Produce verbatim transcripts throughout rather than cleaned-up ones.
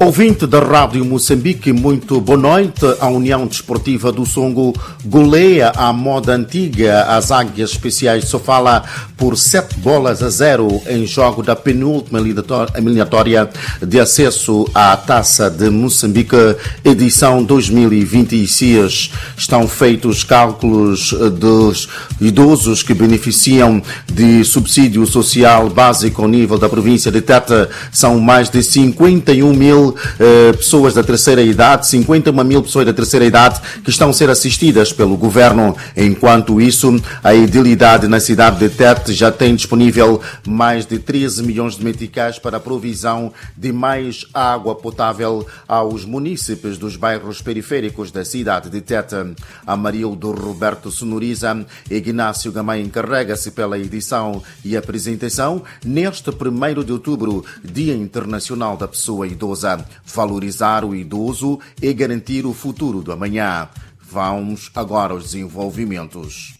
Ouvinte da Rádio Moçambique, muito boa noite. A União Desportiva do Songo goleia a moda antiga. As Águias Especiais só fala por sete bolas a zero em jogo da penúltima eliminatória de acesso à Taça de Moçambique, edição dois mil e vinte e seis. Estão feitos cálculos dos idosos que beneficiam de subsídio social básico ao nível da província de Tete. São mais de cinquenta e um mil Uh, pessoas da terceira idade, cinquenta e uma mil pessoas da terceira idade que estão a ser assistidas pelo governo. Enquanto isso, a edilidade na cidade de Tete já tem disponível mais de treze milhões de meticais para a provisão de mais água potável aos munícipes dos bairros periféricos da cidade de Tete. Amarildo Roberto Sonoriza e Ignácio Gamay encarrega-se pela edição e apresentação neste primeiro de outubro, Dia Internacional da Pessoa Idosa. Valorizar o idoso e garantir o futuro do amanhã. Vamos agora aos desenvolvimentos.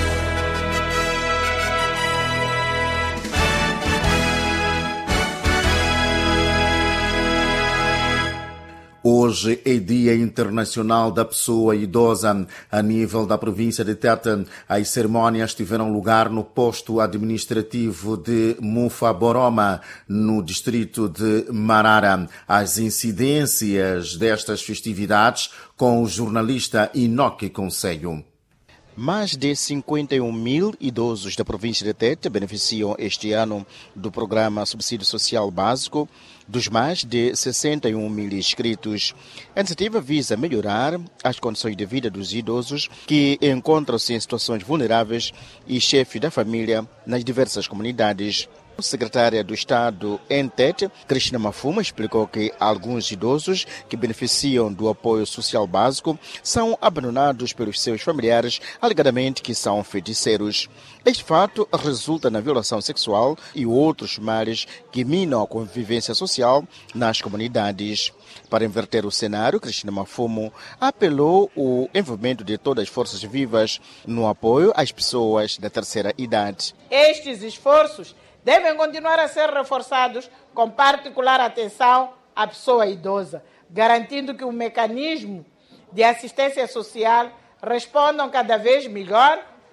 Hoje é Dia Internacional da Pessoa Idosa. A nível da província de Tete, as cerimónias tiveram lugar no posto administrativo de Mufaboroma, no distrito de Marara. As incidências destas festividades com o jornalista Inoque Conselho. Mais de cinquenta e um mil idosos da província de Tete beneficiam este ano do programa Subsídio Social Básico, dos mais de sessenta e um mil inscritos. A iniciativa visa melhorar as condições de vida dos idosos que encontram-se em situações vulneráveis e chefes da família nas diversas comunidades. A secretária do Estado em Tete, Cristina Mafuma, explicou que alguns idosos que beneficiam do apoio social básico são abandonados pelos seus familiares, alegadamente que são feiticeiros. Este fato resulta na violação sexual e outros males que minam a convivência social nas comunidades. Para inverter o cenário, Cristina Mafumo apelou o envolvimento de todas as forças vivas no apoio às pessoas da terceira idade. Estes esforços devem continuar a ser reforçados com particular atenção à pessoa idosa, garantindo que o mecanismo de assistência social respondam cada vez melhor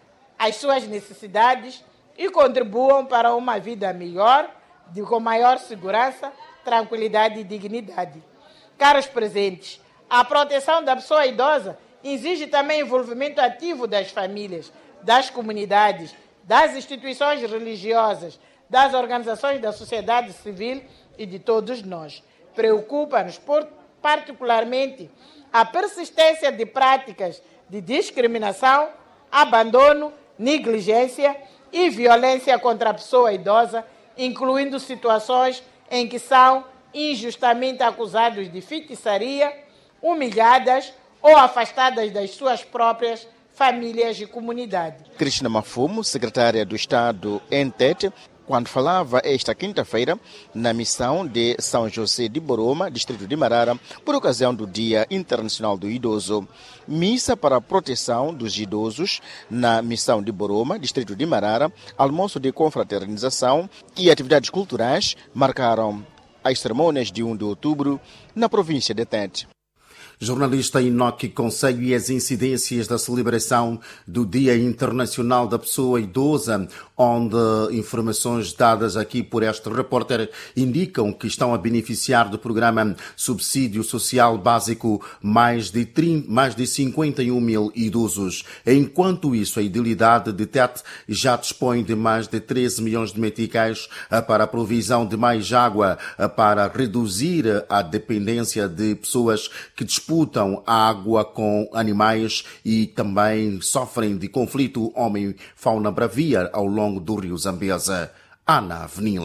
às suas necessidades e contribuam para uma vida melhor, de, com maior segurança, tranquilidade e dignidade. Caros presentes, a proteção da pessoa idosa exige também envolvimento ativo das famílias, das comunidades, das instituições religiosas, das organizações da sociedade civil e de todos nós. Preocupa-nos particularmente a persistência de práticas de discriminação, abandono, negligência e violência contra a pessoa idosa, incluindo situações em que são injustamente acusados de feitiçaria, humilhadas ou afastadas das suas próprias famílias e comunidades. Cristina Mafumo, secretária do Estado em Tete, quando falava esta quinta-feira na missão de São José de Boroma, distrito de Marara, por ocasião do Dia Internacional do Idoso. Missa para a proteção dos idosos na missão de Boroma, distrito de Marara, almoço de confraternização e atividades culturais marcaram as cerimônias de primeiro de outubro na província de Tete. Jornalista Inoque Conselho e as incidências da celebração do Dia Internacional da Pessoa Idosa, onde informações dadas aqui por este repórter indicam que estão a beneficiar do programa Subsídio Social Básico mais de, trinta, mais de cinquenta e um mil idosos. Enquanto isso, a edilidade de Tete já dispõe de mais de treze milhões de meticais para a provisão de mais água, para reduzir a dependência de pessoas que disputam água com animais e também sofrem de conflito homem-fauna bravia ao longo do rio Zambeza. Ana Avenil.